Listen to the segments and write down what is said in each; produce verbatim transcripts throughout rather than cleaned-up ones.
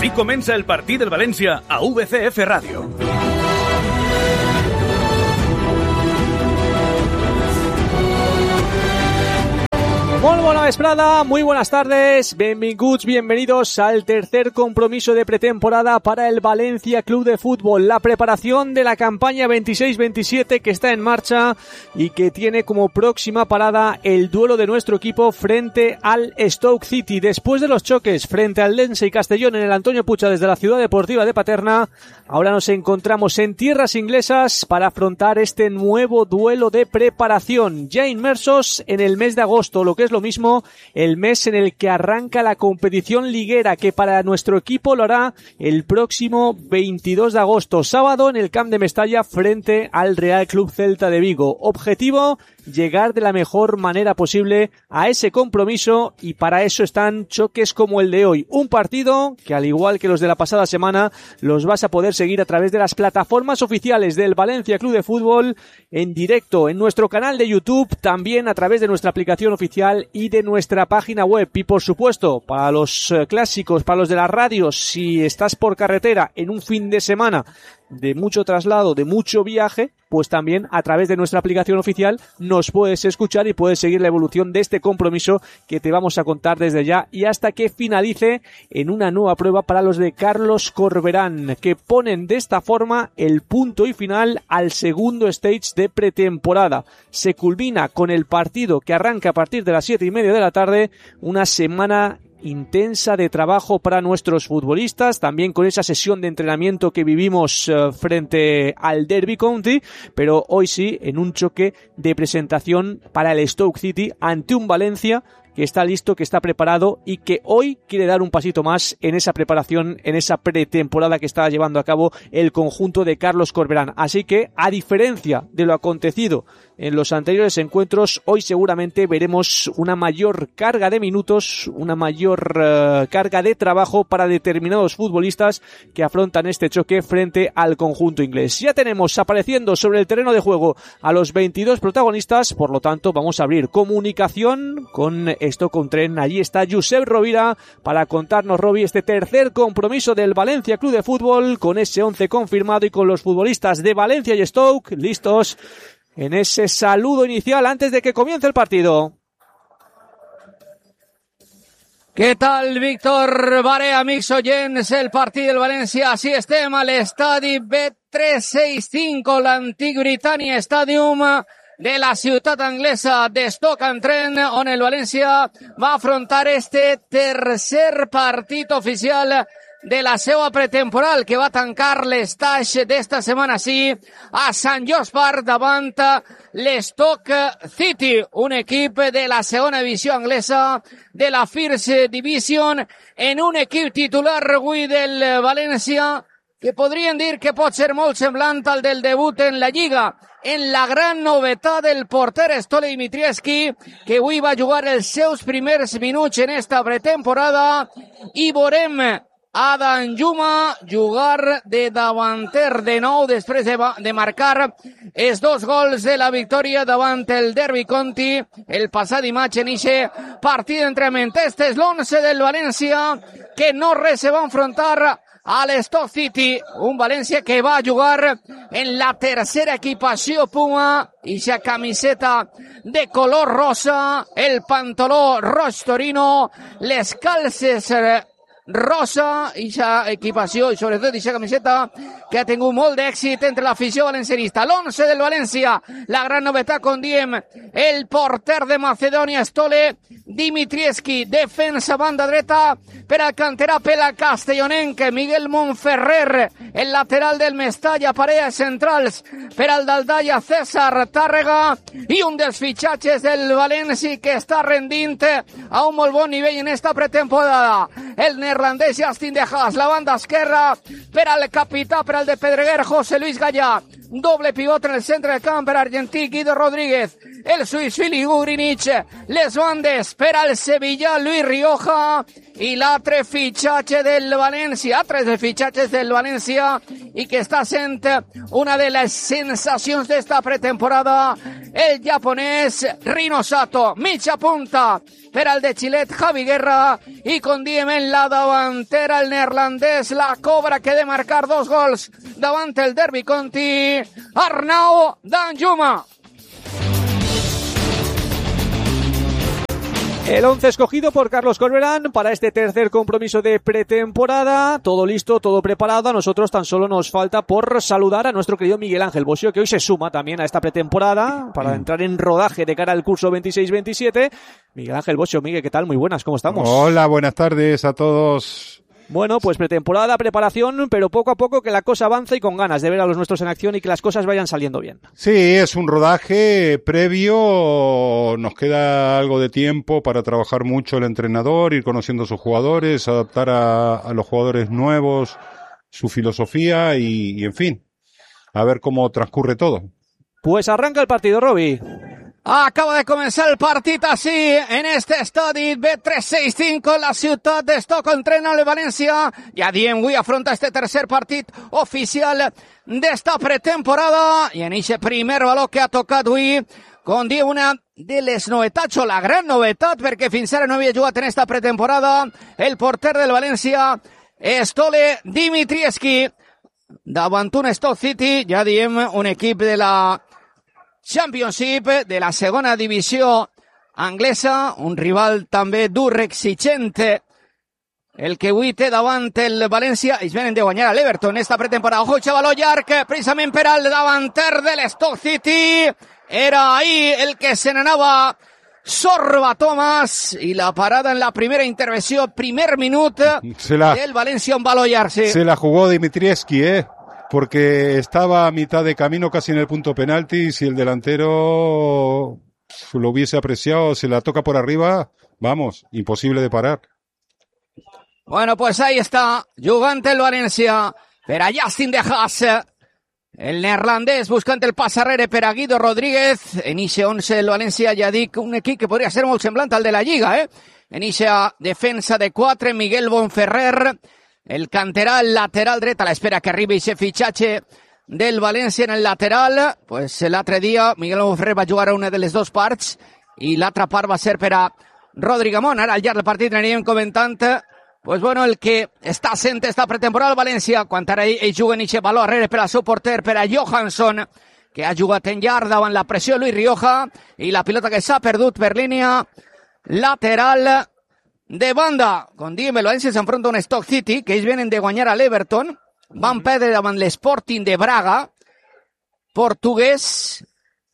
Així comença el partit del València a V C F Ràdio. Muy buena vesprada, muy buenas tardes, benvinguts, bienvenidos al tercer compromiso de pretemporada para el Valencia Club de Fútbol, la preparación de la campaña veintiséis veintisiete que está en marcha y que tiene como próxima parada el duelo de nuestro equipo frente al Stoke City. Después de los choques frente al Lense y Castellón en el Antonio Puig desde la Ciudad Deportiva de Paterna, ahora nos encontramos en tierras inglesas para afrontar este nuevo duelo de preparación, ya inmersos en el mes de agosto, lo que es lo mismo el mes en el que arranca la competición liguera, que para nuestro equipo lo hará el próximo veintidós de agosto, sábado, en el Camp de Mestalla frente al Real Club Celta de Vigo. Objetivo: llegar de la mejor manera posible a ese compromiso, y para eso están choques como el de hoy. Un partido que, al igual que los de la pasada semana, los vas a poder seguir a través de las plataformas oficiales del Valencia Club de Fútbol, en directo en nuestro canal de YouTube, también a través de nuestra aplicación oficial y de nuestra página web. Y por supuesto, para los eh, clásicos, para los de la radio, si estás por carretera en un fin de semana de mucho traslado, de mucho viaje, pues también a través de nuestra aplicación oficial nos puedes escuchar y puedes seguir la evolución de este compromiso que te vamos a contar desde ya y hasta que finalice en una nueva prueba para los de Carlos Corberán, que ponen de esta forma el punto y final al segundo stage de pretemporada. Se culmina con el partido que arranca a partir de las siete y media de la tarde, una semana intensa de trabajo para nuestros futbolistas, también con esa sesión de entrenamiento que vivimos uh, frente al Derby County, pero hoy sí en un choque de presentación para el Stoke City ante un Valencia que está listo, que está preparado y que hoy quiere dar un pasito más en esa preparación, en esa pretemporada que está llevando a cabo el conjunto de Carlos Corberán. Así que, a diferencia de lo acontecido en los anteriores encuentros, hoy seguramente veremos una mayor carga de minutos, una mayor uh, carga de trabajo para determinados futbolistas que afrontan este choque frente al conjunto inglés. Ya tenemos apareciendo sobre el terreno de juego a los veintidós protagonistas, por lo tanto vamos a abrir comunicación con Stoke-on-Trent. Allí está Josep Rovira para contarnos, Robi, este tercer compromiso del Valencia Club de Fútbol, con ese once confirmado y con los futbolistas de Valencia y Stoke listos en ese saludo inicial antes de que comience el partido. Què tal, Víctor Barea, amics oients? El partit del València, així estem a l'estadi Bet tres sis cinc, l'antic Britannia Stadium de la ciutat anglesa de Stoke-on-Trent, on el València va afrontar este tercer partit oficial de la seva pretemporal, que va tancar l'estage d'esta setmana sí a Sant Jost Park davant l'Stoke City, un equip de la segona divisió anglesa, de la First Division, en un equip titular avui del València que podríem dir que pot ser molt semblant al del debut en la Lliga, en la gran novetat del porter Stole Dimitrievski, que avui va jugar els seus primers minuts en esta pretemporada, i veurem a Danjuma jugar de davanter de nou després de, de marcar els dos gols de la victòria davant el Derby County el passat dimarts en ixe partit d'entrenament. Este és l'onze del València, que no res se va enfrontar a l'Stoke City, un València que va jugar en la tercera equipació Puma, i sa camiseta de color rosa, el pantaló roig Torino, les calces rosa, i sa equipació i sobretot i sa camiseta que ha tingut molt d'èxit entre l'afició valencianista. L'onze del València, la gran novetat, com diem, el porter de Macedònia Stole Dimitrievski, defensa banda dreta per al canterà pela castellonenc Miguel Monferrer, el lateral del Mestalla, parelles centrals per al Daldalla César Tàrrega, i un dels fitxatges del València que està rendint a un molt bon nivell en esta pretemporada, el neerlandès Justin De Haas, la banda esquerra per al capità, per al de Pedreguer, José Luis Gallà, doble pivot en el centre del camp per argentí Guido Rodríguez, el suís Fili Gurinic, les bandes per al Sevilla Luis Rioja, i l'altre fitxatge del València, altres fitxatges del València, i que està sent una de les sensacions d'esta pretemporada, el japonès Rino Sato. Mitja punta per al de Xilet Javi Guerra i com diem en la davantera el neerlandès la cobra que de marcar dos gols davant el Derby County, Arnau Danjuma. El once escogido por Carlos Corberán para este tercer compromiso de pretemporada. Todo listo, todo preparado. A nosotros tan solo nos falta por saludar a nuestro querido Miguel Ángel Bosio, que hoy se suma también a esta pretemporada para entrar en rodaje de cara al curso veintiséis veintisiete. Miguel Ángel Bosio, Miguel, ¿qué tal? Muy buenas, ¿cómo estamos? Hola, buenas tardes a todos. Bueno, pues pretemporada, preparación, pero poco a poco que la cosa avanza y con ganas de ver a los nuestros en acción y que las cosas vayan saliendo bien. Sí, es un rodaje previo, nos queda algo de tiempo para trabajar mucho el entrenador, ir conociendo a sus jugadores, adaptar a, a los jugadores nuevos su filosofía y, y, en fin, a ver cómo transcurre todo. Pues arranca el partido, Robi. Acaba de començar el partit així, en este estadi B tres seis cinco, la ciutat d'Estoc entrena el València. Ja diem, avui afronta este tercer partit oficial d'esta pretemporada i en aquest primer valor que ha tocat avui, com diu, una de les novetats o la gran novetat, perquè fins ara no havia jugat en esta pretemporada, el porter del València, Stole Dimitrievski, davant un Stoke City, ja diem, un equip de la Championship, de la segona divisió anglesa, un rival també dur, exigent, el que avui té davant el València. Ells venen de guanyar a l'Everton esta pretemporada. Ojo, xavaló llarg, precisament per al davanter de l'Stoke City. Era ahí el que se n'anava Sorba Thomas, i la parada en la primera intervenció, primer minut la, del València, un valor llarg. Sí. Se la jugó Dimitrievski, eh. porque estaba a mitad de camino casi en el punto penalti. Si el delantero lo hubiese apreciado, se la toca por arriba, vamos, imposible de parar. Bueno, pues ahí está, jugant el València per a Justin De Haas, el neerlandès buscant el pas arrere per a Guido Rodríguez. En ixe once el València, ja dic, un equip que podria ser molt semblant al de la Lliga, eh? En ixa defensa de quatre, Miguel Bonferrer, el canterà, el lateral dret, a l'espera que arribi aquest fitxatge del València en el lateral. Pues l'altre dia Miguel Bonferrer va jugar a una de les dues parts i l'altra part va ser per a Rodri Gamón. Ara al llarg del partit anirem comentant, pues bueno, el que està sent esta pretemporada al València, quan ara ell juga en aquest valor darrere per al seu porter, per a Johansson, que ha jugat en llarg davant la pressió Luis Rioja, i la pilota que s'ha perdut per línia lateral de banda. Com diem, el València s'enfronta a un Stoke City, que ells venen de guanyar a l'Everton, van perdre davant l'Sporting de Braga, portuguès,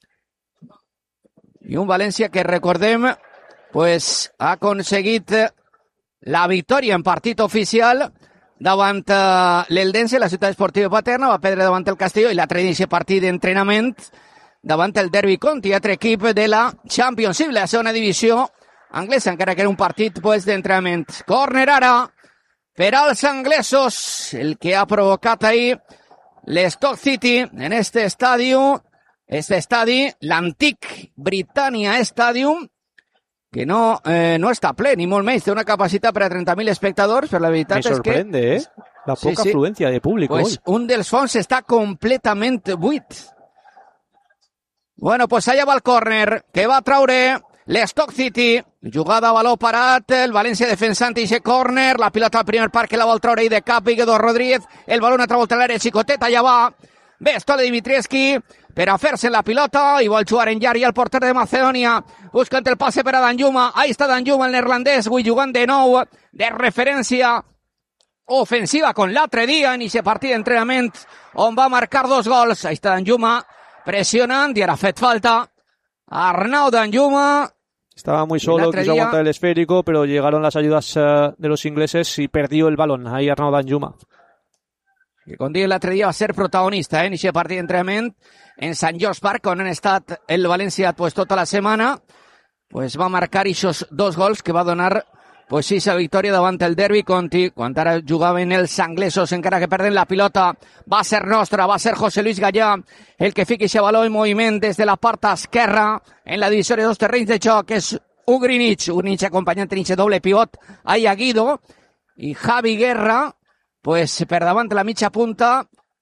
i un València que, recordem, pues, ha aconseguit la victòria en partit oficial davant uh, l'Eldense, la ciutat esportiva paterna, va perdre davant el Castelló, i l'altre dia aquest partit d'entrenament davant el Derby County, altre equip de la Championship, la segona divisió anglesa, encara que era un partit pues, d'entrenament. Corner ara per als anglesos, el que ha provocat ahí l'Stoke City en este estadi, este estadi, l'antic Britannia Stadium, que no, eh, no està ple, ni molt menys, té una capacitat per a trenta mil espectadors, però la veritat és que... Me sorprende, eh? La poca sí, sí. afluència de públic pues hoy. Un dels fons està completament buit. Bueno, pues allà va el córner, que va traure l'Stoke City, jugada a valor parat, el València defensant i aquest córner, la pilota al primer part que la vol traure i de cap, Guido Rodríguez, el balón a altra volta a l'àrea xicoteta, allà va, bé, Stole Dimitrievski, per a fer-se la pilota, i vol jugar en llarg, i el porter de Macedònia, buscant el passe per a Danjuma, ahí està Danjuma, el neerlandès, avui jugant de nou, de referència ofensiva con l'altre dia, en aquest partit d'entrenament, on va marcar dos gols, ahí està Danjuma, pressionant, i ara ha fet falta, Arnau Danjuma. Estaba muy solo, quiso día... aguantar el esférico, pero llegaron las ayudas uh, de los ingleses y perdió el balón. Ahí Arnau Danjuma. Que com diu l'altre dia va ser protagonista, eh, en aquest partit d'entrenament en Sant George Park, on han estat el València pues, tota la setmana, pues, va marcar aquests dos gols que va donar pues, sí, esa victòria davant el Derby County, quan ara jugaven els anglesos, encara que perden la pilota, va ser nostra, va ser José Luis Gallà, el que fica aquest baló en moviment des de la part esquerra, en la divisió de dos terrenys de joc, que és Ugrinic, Ugrinic acompanyant en aquest doble pivot, ahí a Guido, i Javi Guerra, pues per davant la mitja punta,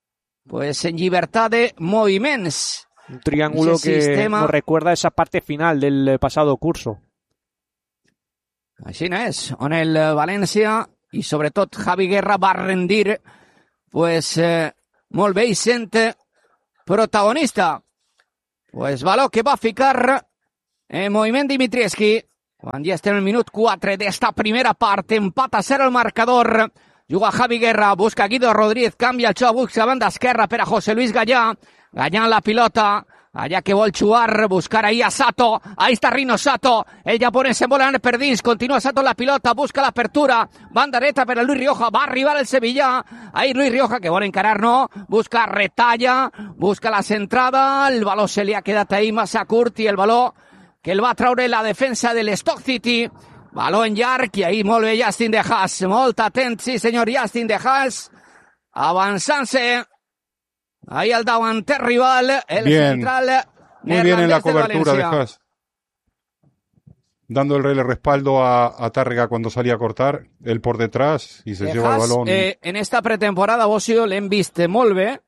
pues en llibertat de moviments. Un triángulo que sistema... nos recuerda esa parte final del pasado curso. Així és, on el València i sobretot Javi Guerra va rendir pues eh, molt bé i sent protagonista. Pues valor que va ficar en moviment Dimitrievski quan ja estem en el minut quatre d'esta primera part, empat a zero el marcador. Juga Javi Guerra, busca Guido Rodríguez, canvia el xoc, busca banda esquerra per a José Luis Gallà. Gallà en la pilota, allà que vol jugar, buscar ahí a Sato. Ahí está Rino Sato, el japonès se vola per dins, continua Sato en la pilota, busca l'apertura, banda dreta per a Luis Rioja, va arribar el Sevilla. Ahí Luis Rioja que vol encarar, no, busca retalla, busca la centrada, el baló se li ha quedat ahí massa curt i el baló que el va traure la defensa del Stoke City. Baló en llarg i ahí molt bé Justin De Haas, molt atent, sí senyor Justin De Haas, avançant-se. Ahí al davanter rival, el bien. central. Muy bien en la cobertura de Haas. Dando el respaldo a, a Tàrrega cuando salía a cortar, él por detrás y se de lleva Haas, el balón. Eh, en esta pretemporada, Bocio, l'hem vist molt bé.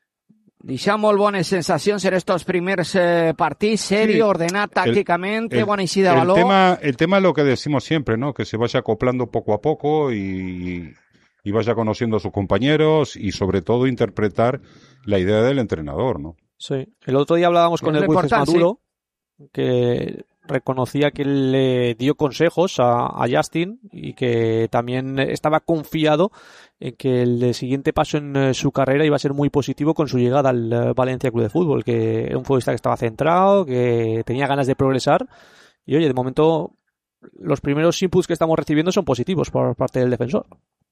Deixa molt bones sensacions en estos primers eh, partits, serio, sí. ordenat tácticamente, el, el, buena eixida de balón. El tema, el tema es lo que decimos siempre, ¿no? Que se vaya acoplando poco a poco y, y vaya conociendo a sus compañeros y sobre todo interpretar la idea del entrenador, ¿no? Sí. El otro día hablábamos con el Wilfes Maduro, sí. que reconocía que le dio consejos a, a Justin y que también estaba confiado en que el siguiente paso en su carrera iba a ser muy positivo con su llegada al Valencia Club de Fútbol, que era un futbolista que estaba centrado, que tenía ganas de progresar y oye, de momento los primeros inputs que estamos recibiendo son positivos por parte del defensor.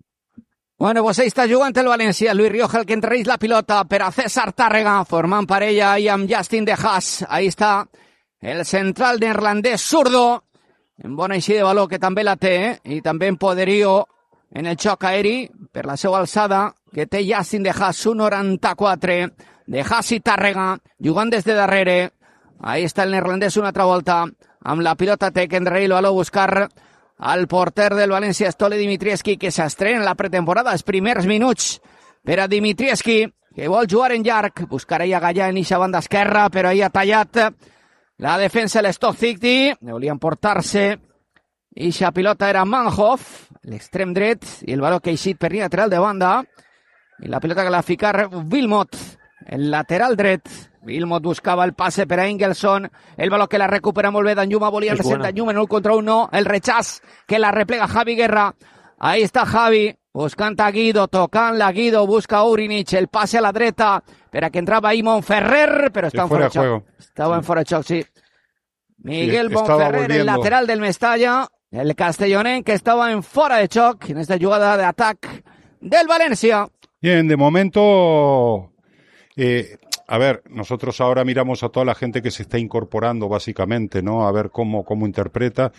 Bueno, pues ahí está jugant el València, Luis Rioja el que entreís la pilota per a César Tàrrega, formant parella i amb Justin De Haas. Ahí està el central neerlandès zurdo, en bona eixida de baló que també la té, eh? I també en poderio en el xoc aeri per la seva alçada que té Justin De Haas, un noranta-quatre. De Haas i Tàrrega jugant des de darrere. Ahí està el neerlandès una altra volta amb la pilota té que endarrerir el baló a buscar al porter del València, Stole Dimitrievski, que s'estrena en la pretemporada, els primers minuts per a Dimitrievski, que vol jugar en llarg, buscarà a Gallà en eixa banda esquerra, però ahí ha tallat la defensa de l'Stoke City, volien portar-se, eixa pilota era Manhoff, l'extrem dret, i el baló que ha eixit per lateral de banda, i la pilota que la ficar Wilmot, el lateral dret. Wilmot buscava el passe per a Ingelson, el baló que la recupera molt bé Danjuma, volia el recent Danjuma en un contra un no, el rechàs que la replega Javi Guerra. Ahí está Javi, buscant a Guido, tocant la Guido, busca a Urinich, el passe a la dreta per a que entrava ahí Monferrer, però està en fora de xoc. Estava en fora de xoc, sí. Miguel sí, Monferrer, el lateral del Mestalla, el castellonenc que estaba en fora de xoc en esta jugada de ataque del Valencia. Bien, de momento... Eh, a ver, nosotros ahora miramos a toda la gente que se está incorporando básicamente, ¿no? A ver cómo, cómo interpreta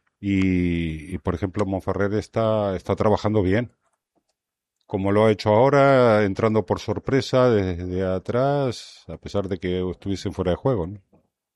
y, y, por ejemplo, Monferrer está, está trabajando bien. Como lo ha hecho ahora, entrando por sorpresa desde atrás, a pesar de que estuviesen fuera de juego, ¿no?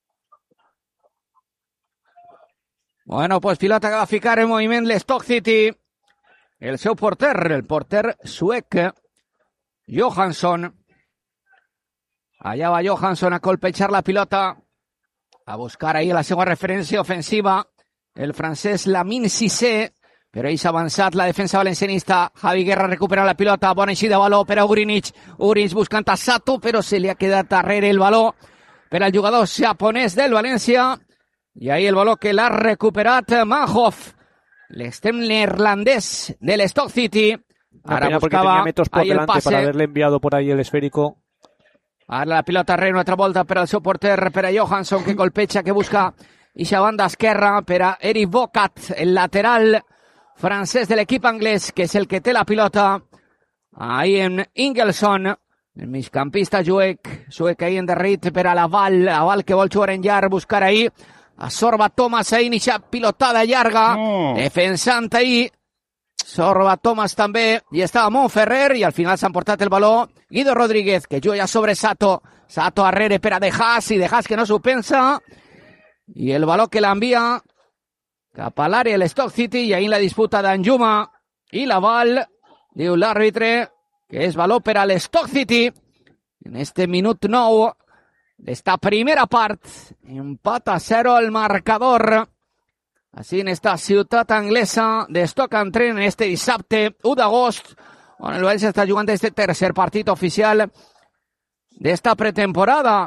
Bueno, pues pilota que va a ficar en moviment l'Stoke City. El seu porter, el porter suec, Johansson. Allá va Johansson a colpechar la pilota, a buscar ahí la segunda referencia ofensiva, el francés Lamine Cissé, però ahí s'ha avançat la defensa valencianista. Javi Guerra recupera la pilota, bona eixida de baló per a Urinich, Urinich buscant a Sato, però se li ha quedat darrere el baló per al jugador japonès del València, i ahí el baló que l'ha recuperat Manhoff, l'extrem neerlandès de l'Stoke City. Ara buscava ahí el passe para haberle enviado por ahí el esférico. Ara la pilota re una altra volta per al seu porter, per a Johansson, que colpecha, que busca eixa banda esquerra per a Eric Bocat, el lateral francès de l'equip anglès, que és el que té la pilota. Ahí en Ingelson, el migcampista suec, suec ahí endarrit per a l'Aval, Aval que vol jugar en llarg, buscar ahí a Sorba Thomas, ahí eixa pilotada llarga, no. Defensant ahí, Sorba Thomas també, i estava Monferrer, i al final s'han portat el baló Guido Rodríguez, que juga sobre Sato, Sato arrere per a De Haas, i De Haas que no s'ho pensa, i el baló que l'envia cap a l'àrea de l'Stoke City, i ahí en la disputa d'Anjuma i l'Aval, diu l'àrbitre, que és baló per a l'Stoke City, en este minut nou d'esta primera part. Empat a zero el marcador. Així en esta ciutat anglesa de Stoke-on-Trent en este dissabte u d'agost, on el València està jugant este tercer partit oficial d'esta pretemporada,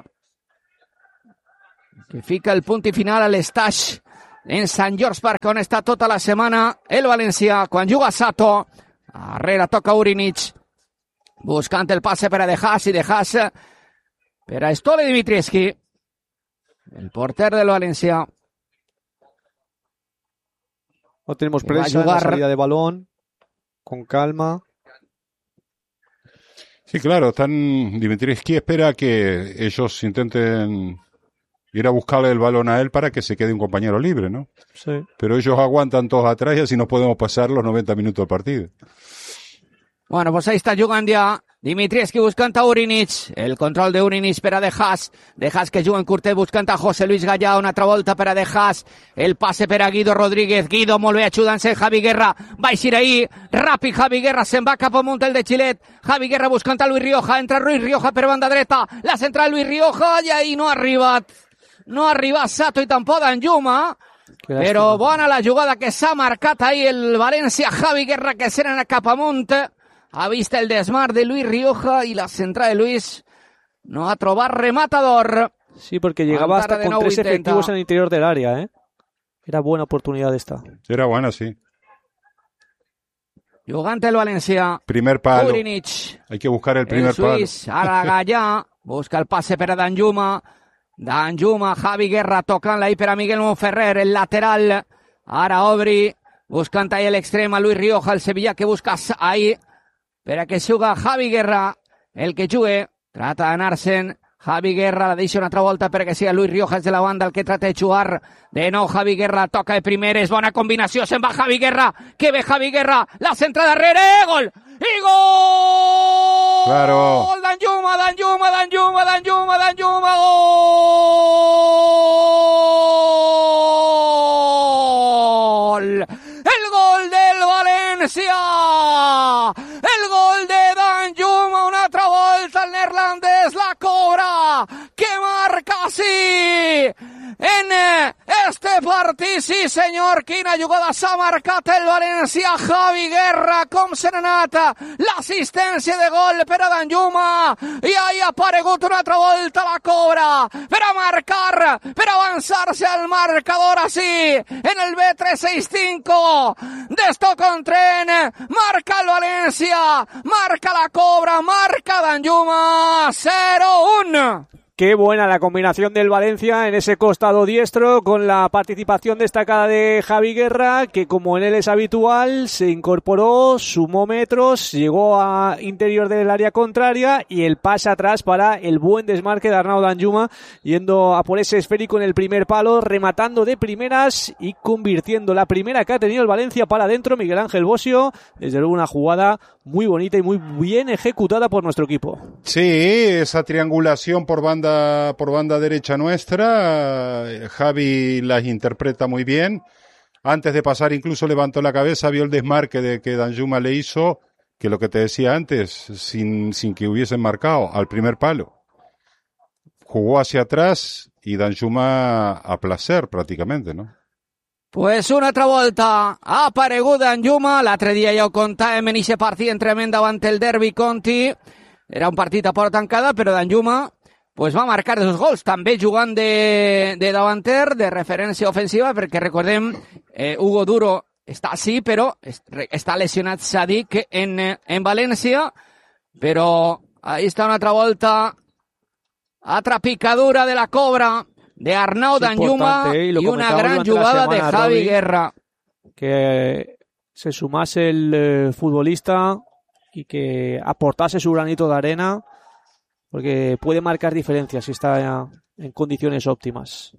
que fica el punt i final a l'estaix en Sant George Park, on està tota la setmana el València. Quan juga Sato, darrere toca Urinic, buscant el passe per a De Haas, i De Haas per a Stole Dimitrievski, el porter del València. No tenemos presa en la salida de balón, con calma. Sí, claro, están. Dimitrievski espera que ellos intenten ir a buscarle el balón a él para que se quede un compañero libre, ¿no? Sí. Pero ellos aguantan todos atrás y así no podemos pasar los noventa minutos del partido. Bueno, pues ahí está jugant ja Dimitrievski buscant a Urinic, el control de Urinic per a De Haas, De Haas que juga en curtet buscant a José Luis Gallà, una altra volta per a De Haas, el passe per a Guido Rodríguez, Guido molt bé ajudant-se Javi Guerra, va eixir ahí, ràpid Javi Guerra, se'n va cap a Montel de Xilet, Javi Guerra buscant a Luis Rioja, entra Luis Rioja per banda dreta, la central Luis Rioja, i ahí no ha arribat, no ha arribat Sato i tampoc Danjuma, però bona la jugada que s'ha marcat ahí el València, Javi Guerra que s'ha anat cap amunt, ha vist el desmar de Luis Rioja y la central de Luis no ha trobat rematador. Sí, porque llegaba hasta con tres intenta. efectivos en el interior del área, ¿eh? Era buena oportunidad esta. Era buena, sí. Jugant el València. Primer palo. Urinic. Hay que buscar el primer el suís, palo. Ara Gallà, busca el passe per a Danjuma. Danjuma, Javi Guerra tocant-la ahí per a Miguel Monferrer, el lateral. Ara Obri, buscant ahí l'extrem a Luis Rioja, el sevillà que busca ahí per a que juga Javi Guerra, el que jugue, trata d'anar-se'n, Javi Guerra la deixa una altra volta per a que sigui Luis Rioja de la banda el que trata de jugar, de nou Javi Guerra, toca de primer, és bona combinació, se'n va Javi Guerra, que ve Javi Guerra, la centra darrere, gol, i gol! Claro. Gol Danjuma, Danjuma, Danjuma, Danjuma, Danjuma, gol! El gol del València! El gol de Danjuma, una altra volta el neerlandès la cobra, que marca sí en este partit, sí senyor, quina jugada s'ha marcat el València, Javi Guerra, com se n'ha anat l'assistència de gol per a Danjuma, i ahí ha aparegut una altra volta la cobra per a marcar, per a avançar-se al marcador així, en el B tres seixanta-cinc de Stoke-on-Trent, marca el València, marca la cobra, marca Danjuma, cero uno. Qué buena la combinación del Valencia en ese costado diestro, con la participación destacada de Javi Guerra, que como en él es habitual, se incorporó, sumó metros, llegó a interior del área contraria y el pase atrás para el buen desmarque de Arnau Danjuma, yendo a por ese esférico en el primer palo, rematando de primeras y convirtiendo la primera que ha tenido el Valencia para adentro. Miguel Ángel Bosio, desde luego una jugada muy bonita y muy bien ejecutada por nuestro equipo. Sí, esa triangulación por banda por banda derecha nuestra, Javi las interpreta muy bien. Antes de pasar incluso levantó la cabeza, vio el desmarque de que Danjuma le hizo, que lo que te decía antes, sin, sin que hubiesen marcado, al primer palo. Jugó hacia atrás y Danjuma a placer prácticamente, ¿no? Pues una altra volta ha aparegut Danjuma, l'altre dia ja ho contàvem en aquest partit entrement davant el Derby Conti, era un partit a porta tancada, però Danjuma pues va marcar dos gols, també jugant de, de davanter, de referència ofensiva, perquè recordem, eh, Hugo Duro està sí, però està lesionat Sadik en, en València, però ahí està una altra volta, altra picadura de la cobra de Arnau Danjuma eh, y, y una gran jugada semana, de Javi Robbie, Guerra. Que se sumase el eh, futbolista y que aportase su granito de arena, porque puede marcar diferencias si está en condiciones óptimas.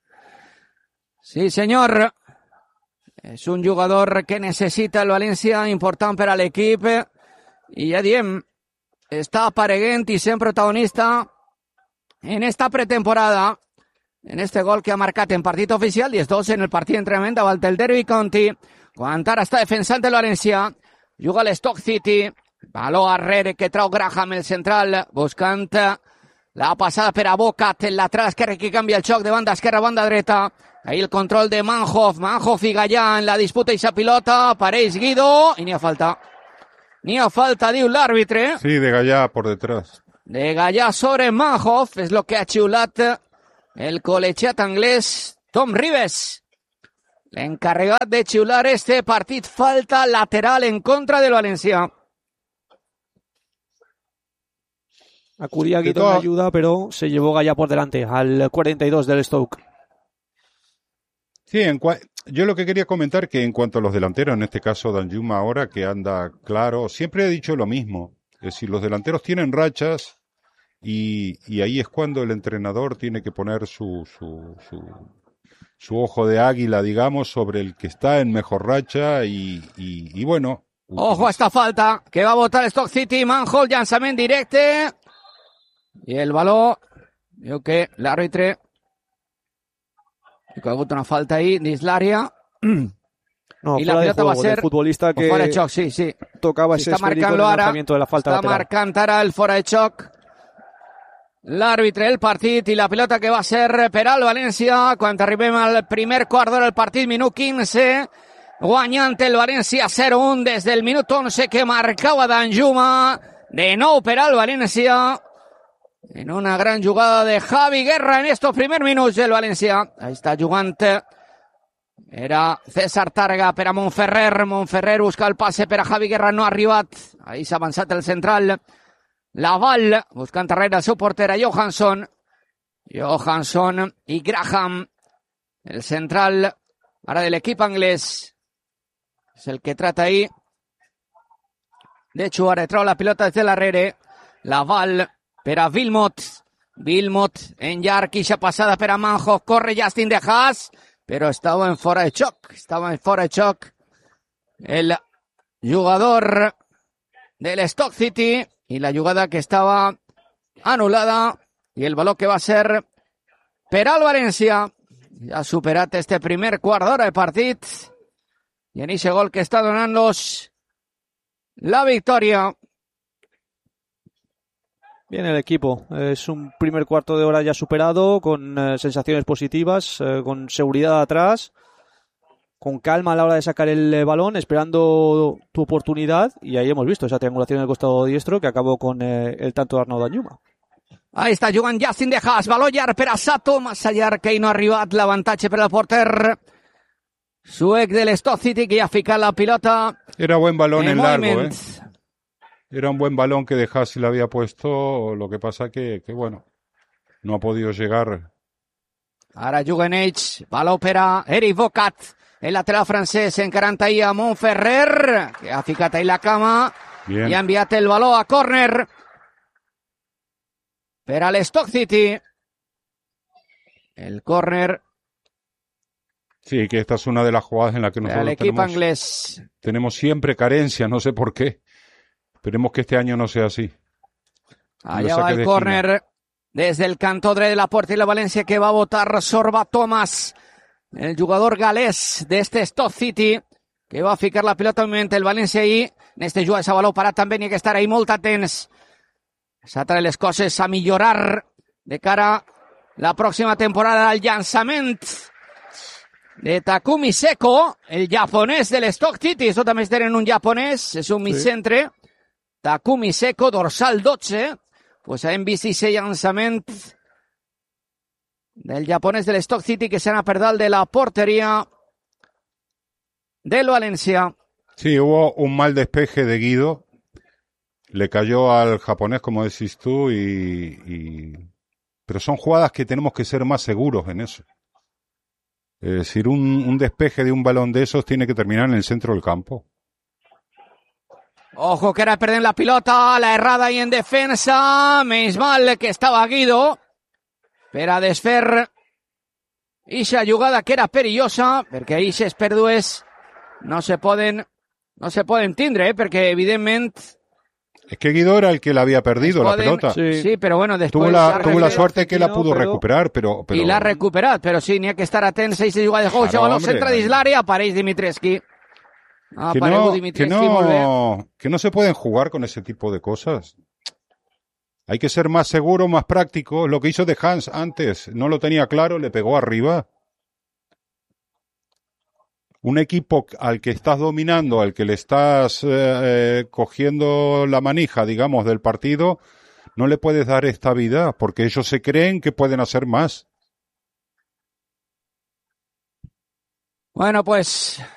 Sí, senyor. És un jugador que necessita el València, important per a l'equip, i ja diem, està apareguent i sent protagonista en esta pretemporada, en este gol que ha marcat en partit oficial, diez dos en el partit d'entrenament davant el Derby County, quan ara està defensant el València, juga l'Stoke City, Baló arrere que trau Graham, el central, buscant la passada per a Bocat, el lateral esquerre que canvia el xoc de banda esquerra a banda dreta. Ahí el control de Manhoff, Manhoff i Gallà en la disputa i esa pilota, apareix Guido i n'hi ha falta. N'hi ha falta, diu l'àrbitre. Sí, de Gallà por detrás. De Gallà sobre Manhoff, és lo que ha xiulat el col·legiat anglès Tom Ribes. L'encarregat de xiular este partit, falta lateral en contra del València. Acudía Guido en ayuda, pero se llevó Gallà por delante, al cuarenta y dos del Stoke. Sí, en cua- yo lo que quería comentar que en cuanto a los delanteros, en este caso Danjuma ahora, que anda claro, siempre he dicho lo mismo. Es decir, los delanteros tienen rachas y, y ahí es cuando el entrenador tiene que poner su, su, su, su ojo de águila, digamos, sobre el que está en mejor racha y, y, y bueno. Ojo a esta falta, que va a votar Stoke City, Manhoff, llançament directe. I el baló, diu que l'àrbitre que ha hagut una falta ahí dins l'àrea. No, y la fuera de pelota juego, va a ser del futbolista que fora de xoc, sí, sí. tocaba ese Està esférico en el marcant-lo ara, lanzamiento de la falta està lateral. marcant ara el fora de xoc l'àrbitre del partit i la pilota que va ser per al València quan arribem al primer quart d'hora del partit, minut quinze, guanyant el València zero un des del minut onze que marcava Danjuma, de nou per al València, en una gran jugada de Javi Guerra en estos primeros minuts del València. Ahí està jugant, era César Targa per a Montferrer, Montferrer busca el passe per a Javi Guerra, no ha arribat, ahí s'ha avançat el central, Laval, buscant darrere el seu porter a Johansson, Johansson i Graham, el central ara de l'equip anglès, és el que trata ahí de jugar, trau la pilota des de l'arrere, Laval per a Wilmot, Wilmot en llarg, ixa passada per a Manhoff, corre Justin De Haas, però estava en fora de xoc, estava en fora de xoc el jugador del Stoke City i la jugada que estava anul·lada i el baló que va ser per al València. Ja ha superat este primer quart d'hora de partit i en ese gol que està donant-los la victòria. Bien el equipo, es un primer cuarto de hora ya superado, con eh, sensaciones positivas, eh, con seguridad atrás, con calma a la hora de sacar el eh, balón, esperando tu oportunidad, y ahí hemos visto esa triangulación en el costado diestro que acabó con eh, el tanto de Arnaud Danjuma. Ahí està jugant Justin De Haas, baló llarg per a Sato, massa llarg que no ha arribat l'avantatge per al porter suec de l'Stoke City que ja ha ficat la pilota. Era buen balón en, en largo, ¿eh? Moviment. Era un buen balón que De Haas le había puesto, lo que pasa que, que bueno, no ha podido llegar. Ara juguen ells, baló per a Eric Bocat, el lateral francès encarant ahí a Montferrer, que ha ficat ahí la cama. Bien. I ha enviat el baló a córner per a l'Stoke City. El córner Sí, que esta es una de las jugadas en las que per a nosotros l'equip tenemos, anglès. tenemos siempre carencias, no sé por qué. Esperemos que este año no sea así. Allà va el córner des del cantó dret de la porta i la València que va a votar Sorba Thomas, el jugador galès d'este Stoke City, que va a ficar la pilota al moment el València ahí. En este jugada s'ha baló parat també, n'hi ha que estar ahí molt atents. S'ha tret les coses a millorar de cara a la pròxima temporada al llançament de Takumi Seko, el japonès de l'Stoke City. Això també tenen un japonès, és un mitcentre. Takumi Seko, dorsal dotze. Pues hem vist ese llançament del japonès de l'Stoke City que se n'ha per dalt de la porteria del València. Sí, hubo un mal despeje de Guido. Le cayó al japonés, como decís tú, y, y... pero son jugadas que tenemos que ser más seguros en eso. Es decir, un, un despeje de un balón de esos tiene que terminar en el centro del campo. Ojo que ara perden la pilota, la errada i en defensa, menys mal que estava Guido per a desfer ixa jugada que era perillosa, perquè ixes pèrdues no se poden no se poden tindre, eh, perquè evidentment Es que Guido era el que la había perdido, poden, la pelota. Sí. sí, però bueno, després Tuvo la, tuvo la recupera, suerte que la pudo pero... recuperar, però... però... i l'ha recuperat, però sí, n'hi ha que estar atents a aquesta jugada de Goucha, Claro, baló hombre. centre dins l'àrea, apareix Dimitrescu. Ah, que, pareu no, Dimitri que, no, que no se pueden jugar con ese tipo de cosas. Hay que ser más seguro, más práctico. Lo que hizo De Hans antes, no lo tenía claro, le pegó arriba. Un equipo al que estás dominando, al que le estás eh, eh, cogiendo la manija, digamos, del partido, no le puedes dar estabilidad, porque ellos se creen que pueden hacer más. Bueno, pues